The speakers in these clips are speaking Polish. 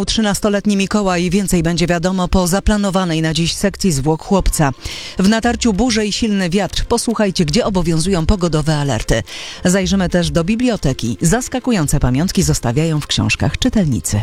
Zginął 13-letni Mikołaj. Więcej będzie wiadomo po zaplanowanej na dziś sekcji zwłok chłopca. W natarciu burze i silny wiatr. Posłuchajcie, gdzie obowiązują pogodowe alerty. Zajrzymy też do biblioteki. Zaskakujące pamiątki zostawiają w książkach czytelnicy.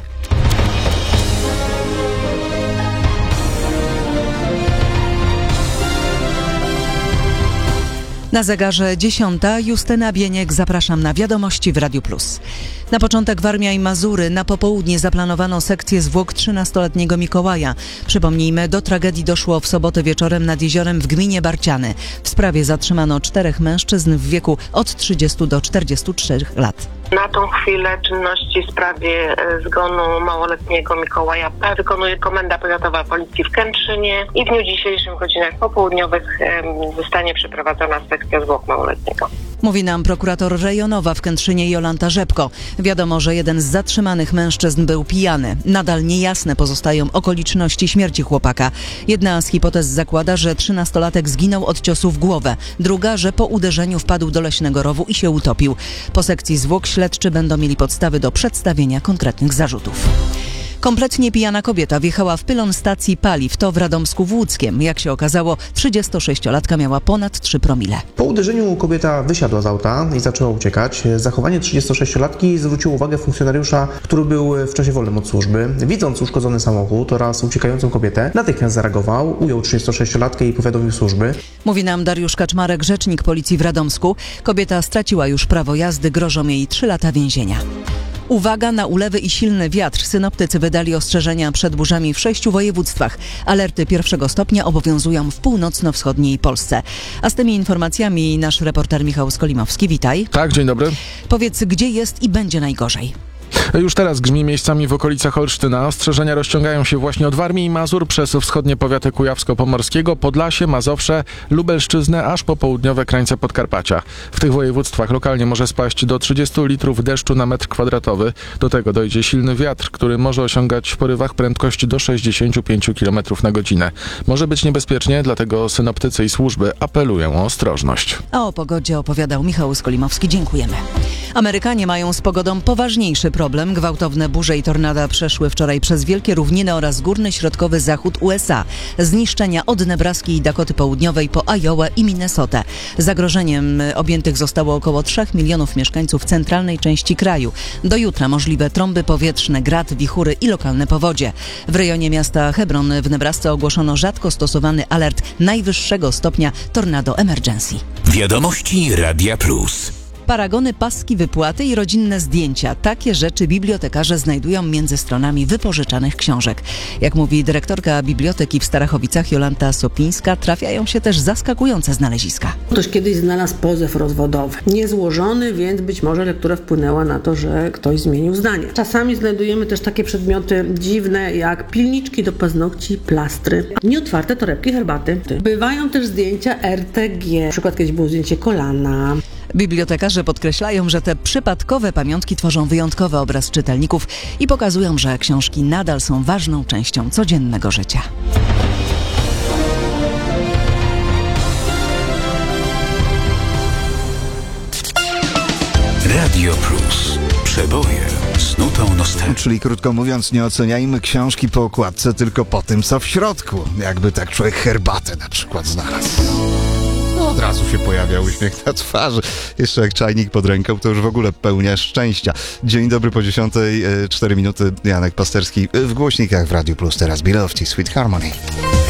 Na zegarze 10. Justyna Bieniek, zapraszam na wiadomości w Radiu Plus. Na początek Warmia i Mazury, na popołudnie zaplanowano sekcję zwłok 13-letniego Mikołaja. Przypomnijmy, do tragedii doszło w sobotę wieczorem nad jeziorem w gminie Barciany. W sprawie zatrzymano 4 mężczyzn w wieku od 30 do 43 lat. Na tą chwilę czynności w sprawie zgonu małoletniego Mikołaja wykonuje Komenda Powiatowa Policji w Kętrzynie i w dniu dzisiejszym w godzinach popołudniowych zostanie przeprowadzona sekcja zwłok małoletniego. Mówi nam prokurator rejonowa w Kętrzynie Jolanta Rzepko. Wiadomo, że jeden z zatrzymanych mężczyzn był pijany. Nadal niejasne pozostają okoliczności śmierci chłopaka. Jedna z hipotez zakłada, że 13-latek zginął od ciosu w głowę. Druga, że po uderzeniu wpadł do leśnego rowu i się utopił. Po sekcji zwłok śledczy będą mieli podstawy do przedstawienia konkretnych zarzutów. Kompletnie pijana kobieta wjechała w pylon stacji paliw, to w Radomsku w Łódzkiem. Jak się okazało, 36-latka miała ponad 3 promile. Po uderzeniu kobieta wysiadła z auta i zaczęła uciekać. Zachowanie 36-latki zwróciło uwagę funkcjonariusza, który był w czasie wolnym od służby. Widząc uszkodzony samochód oraz uciekającą kobietę, natychmiast zareagował, ujął 36-latkę i powiadomił służby. Mówi nam Dariusz Kaczmarek, rzecznik policji w Radomsku. Kobieta straciła już prawo jazdy, grożą jej 3 lata więzienia. Uwaga na ulewy i silny wiatr. Synoptycy wydali ostrzeżenia przed burzami w 6 województwach. Alerty 1. stopnia obowiązują w północno-wschodniej Polsce. A z tymi informacjami nasz reporter Michał Skolimowski. Witaj. Tak, dzień dobry. Powiedz, gdzie jest i będzie najgorzej? Już teraz grzmi miejscami w okolicach Olsztyna. Ostrzeżenia rozciągają się właśnie od Warmii i Mazur przez wschodnie powiaty Kujawsko-Pomorskiego, Podlasie, Mazowsze, Lubelszczyznę, aż po południowe krańce Podkarpacia. W tych województwach lokalnie może spaść do 30 litrów deszczu na metr kwadratowy. Do tego dojdzie silny wiatr, który może osiągać w porywach prędkość do 65 km na godzinę. Może być niebezpiecznie, dlatego synoptycy i służby apelują o ostrożność. A o pogodzie opowiadał Michał Skolimowski. Dziękujemy. Amerykanie mają z pogodą poważniejszy problem. Gwałtowne burze i tornada przeszły wczoraj przez wielkie równiny oraz górny środkowy zachód USA. Zniszczenia od Nebraski i Dakoty Południowej po Iowę i Minnesotę. Zagrożeniem objętych zostało około 3 milionów mieszkańców centralnej części kraju. Do jutra możliwe trąby powietrzne, grad, wichury i lokalne powodzie. W rejonie miasta Hebron w Nebrasce ogłoszono rzadko stosowany alert najwyższego stopnia Tornado Emergency. Wiadomości Radia Plus. Paragony, paski, wypłaty i rodzinne zdjęcia. Takie rzeczy bibliotekarze znajdują między stronami wypożyczanych książek. Jak mówi dyrektorka biblioteki w Starachowicach Jolanta Sopińska, trafiają się też zaskakujące znaleziska. Ktoś kiedyś znalazł pozew rozwodowy. Niezłożony, więc być może lektura wpłynęła na to, że ktoś zmienił zdanie. Czasami znajdujemy też takie przedmioty dziwne, jak pilniczki do paznokci, plastry, nieotwarte torebki herbaty. Bywają też zdjęcia RTG. Na przykład kiedyś było zdjęcie kolana. Bibliotekarze podkreślają, że te przypadkowe pamiątki tworzą wyjątkowy obraz czytelników i pokazują, że książki nadal są ważną częścią codziennego życia. Radio Plus. Przeboje z nutą nostalgii. Czyli krótko mówiąc, nie oceniajmy książki po okładce, tylko po tym, co w środku. Jakby tak człowiek herbatę na przykład znalazł. Od razu się pojawia uśmiech na twarzy. Jeszcze jak czajnik pod ręką, to już w ogóle pełnia szczęścia. Dzień dobry, po 10, 4 minuty, Janek Pasterski w głośnikach w Radiu Plus. Teraz Bill of Tea, Sweet Harmony.